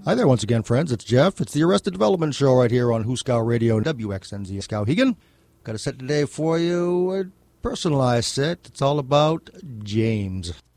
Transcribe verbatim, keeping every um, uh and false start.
Hi there once again, friends. It's Jeff. It's the Arrested Development Show right here on Huskow Radio and W X N Z Skowhegan. Got a set today for you, a personalized set. It's all about James.